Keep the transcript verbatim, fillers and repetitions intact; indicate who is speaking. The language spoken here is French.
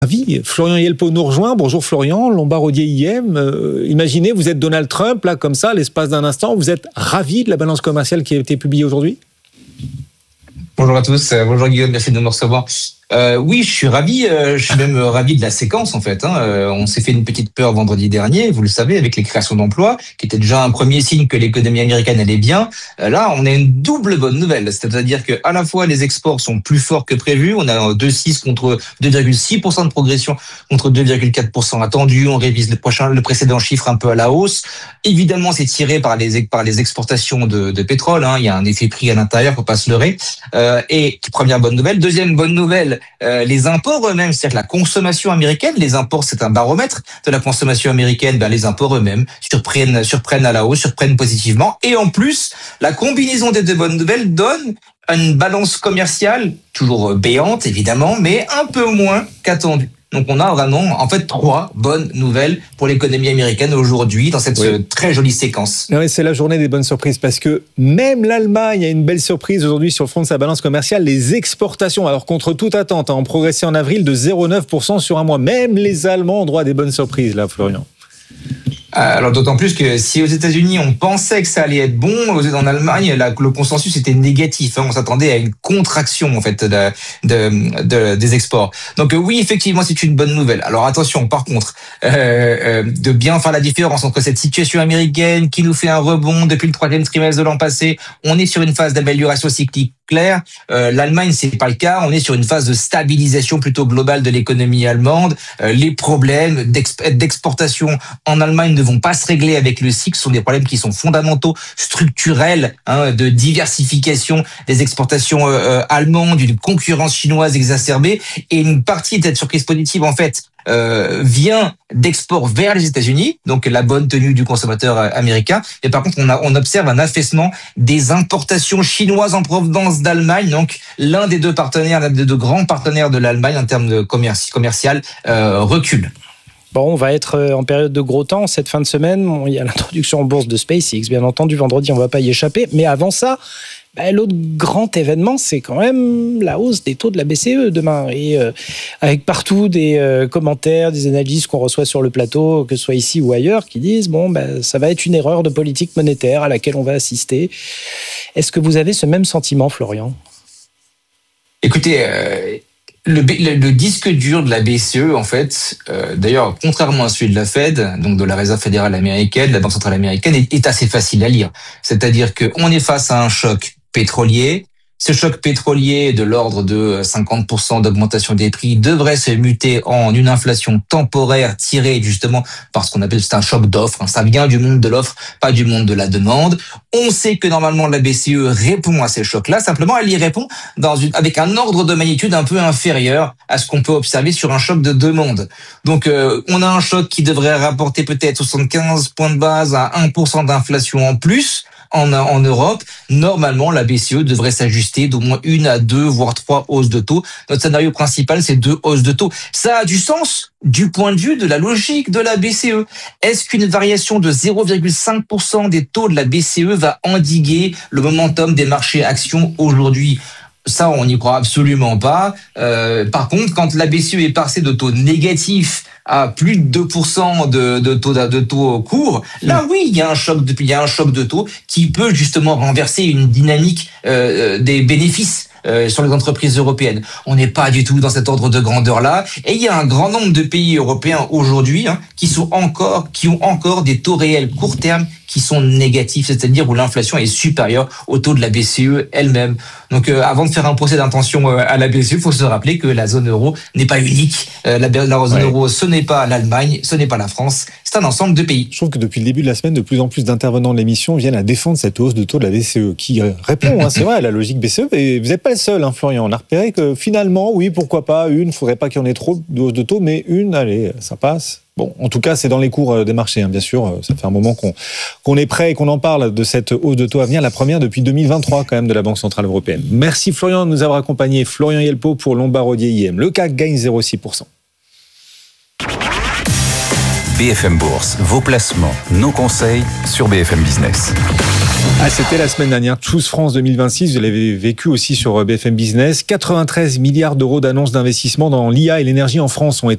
Speaker 1: Ravi. Florian Yelpo nous rejoint. Bonjour Florian, Lombard Odier I M. Euh, imaginez, vous êtes Donald Trump, là, comme ça, l'espace d'un instant. Vous êtes ravi de la balance commerciale qui a été publiée aujourd'hui ?
Speaker 2: Bonjour à tous. Bonjour Guillaume, merci de me recevoir. Euh, oui, je suis ravi. Euh, je suis même ravi de la séquence en fait. Hein. Euh, on s'est fait une petite peur vendredi dernier, vous le savez, avec les créations d'emplois, qui était déjà un premier signe que l'économie américaine allait bien. Euh, là, on a une double bonne nouvelle, c'est-à-dire que à la fois les exports sont plus forts que prévu. On a deux virgule six contre deux virgule six pour cent de progression contre deux virgule quatre pour cent attendu. On révise le prochain, le précédent chiffre un peu à la hausse. Évidemment, c'est tiré par les par les exportations de, de pétrole. Hein. Il y a un effet prix à l'intérieur, faut pas se leurrer. Euh, et première bonne nouvelle. Deuxième bonne nouvelle. Euh, les imports eux-mêmes, c'est-à-dire la consommation américaine, les imports c'est un baromètre de la consommation américaine, ben les imports eux-mêmes surprennent, surprennent à la hausse, surprennent positivement. Et en plus, la combinaison des deux bonnes nouvelles donne une balance commerciale, toujours béante évidemment, mais un peu moins qu'attendu. Donc on a vraiment en fait trois bonnes nouvelles pour l'économie américaine aujourd'hui dans cette oui. très jolie séquence.
Speaker 1: Non, c'est la journée des bonnes surprises parce que même l'Allemagne a une belle surprise aujourd'hui sur le front de sa balance commerciale. Les exportations, alors contre toute attente, ont progressé en avril de zéro virgule neuf pour cent sur un mois. Même les Allemands ont droit à des bonnes surprises là, Florian.
Speaker 2: Alors d'autant plus que si aux États-Unis on pensait que ça allait être bon, en Allemagne là, le consensus était négatif. Hein, on s'attendait à une contraction en fait de, de, de, des exports. Donc oui, effectivement, c'est une bonne nouvelle. Alors attention, par contre, euh, euh, de bien faire la différence entre cette situation américaine qui nous fait un rebond depuis le troisième trimestre de l'an passé. On est sur une phase d'amélioration cyclique claire. Euh, L'Allemagne, c'est pas le cas. On est sur une phase de stabilisation plutôt globale de l'économie allemande. Euh, les problèmes d'exp- d'exportation en Allemagne ne vont pas se régler avec le cycle. Ce sont des problèmes qui sont fondamentaux, structurels, hein, de diversification des exportations euh, allemandes, d'une concurrence chinoise exacerbée. Et une partie de cette surprise positive, en fait, Euh, vient d'export vers les États-Unis, donc la bonne tenue du consommateur américain. Et par contre, on, a, on observe un affaissement des importations chinoises en provenance d'Allemagne. Donc, l'un des deux partenaires, l'un des deux grands partenaires de l'Allemagne en termes de commerce commercial euh, recule.
Speaker 3: Bon, on va être en période de gros temps cette fin de semaine. Bon, il y a l'introduction en bourse de SpaceX, bien entendu, vendredi, on ne va pas y échapper. Mais avant ça, ben, l'autre grand événement, c'est quand même la hausse des taux de la B C E demain. Et euh, avec partout des euh, commentaires, des analyses qu'on reçoit sur le plateau, que ce soit ici ou ailleurs, qui disent bon, ben, ça va être une erreur de politique monétaire à laquelle on va assister. Est-ce que vous avez ce même sentiment, Florian ?
Speaker 2: Écoutez, euh... Le, le, le disque dur de la B C E, en fait, euh, d'ailleurs, contrairement à celui de la Fed, donc de la Réserve fédérale américaine, de la Banque centrale américaine, est, est assez facile à lire. C'est-à-dire qu'on est face à un choc pétrolier. Ce choc pétrolier de l'ordre de cinquante pour cent d'augmentation des prix devrait se muter en une inflation temporaire tirée justement par ce qu'on appelle c'est un choc d'offres. Ça vient du monde de l'offre, pas du monde de la demande. On sait que normalement la B C E répond à ces chocs-là. Simplement, elle y répond dans une, avec un ordre de magnitude un peu inférieur à ce qu'on peut observer sur un choc de demande. Donc, euh, on a un choc qui devrait rapporter peut-être soixante-quinze points de base à un pour cent d'inflation en plus. En, en Europe, normalement, la B C E devrait s'ajuster d'au moins une à deux, voire trois hausses de taux. Notre scénario principal, c'est deux hausses de taux. Ça a du sens du point de vue de la logique de la B C E. Est-ce qu'une variation de zéro virgule cinq pour cent des taux de la B C E va endiguer le momentum des marchés actions aujourd'hui ? Ça, on n'y croit absolument pas. Euh, par contre, quand la B C E est passée de taux négatifs à plus de deux pour cent de, de taux de taux court, là oui, il y a un choc de il y a un choc de taux qui peut justement renverser une dynamique euh, des bénéfices euh, sur les entreprises européennes. On n'est pas du tout dans cet ordre de grandeur-là, et il y a un grand nombre de pays européens aujourd'hui hein, qui sont encore qui ont encore des taux réels court terme qui sont négatifs, c'est-à-dire où l'inflation est supérieure au taux de la B C E elle-même. Donc, euh, avant de faire un procès d'intention euh, à la B C E, il faut se rappeler que la zone euro n'est pas unique. Euh, la, la zone ouais. euro, ce n'est pas l'Allemagne, ce n'est pas la France, c'est un ensemble de pays.
Speaker 1: Je trouve que depuis le début de la semaine, de plus en plus d'intervenants de l'émission viennent à défendre cette hausse de taux de la B C E, qui répond, hein, c'est vrai, à la logique B C E. Et vous n'êtes pas le seul, hein, Florian. On a repéré que finalement, oui, pourquoi pas une, il ne faudrait pas qu'il y en ait trop de hausses de taux, mais une, allez, ça passe. Bon, en tout cas, c'est dans les cours des marchés, hein, bien sûr. Ça fait un moment qu'on, qu'on est prêt et qu'on en parle de cette hausse de taux à venir, la première depuis deux mille vingt-trois quand même de la Banque centrale européenne. Merci Florian de nous avoir accompagnés. Florian Yelpo pour Lombard Odier I M. Le C A C gagne zéro virgule six pour cent.
Speaker 4: B F M Bourse, vos placements, nos conseils sur B F M Business.
Speaker 1: Ah, c'était la semaine dernière, Choose France deux mille vingt-six, vous l'avez vécu aussi sur B F M Business. quatre-vingt-treize milliards d'euros d'annonces d'investissement dans l'I A et l'énergie en France ont été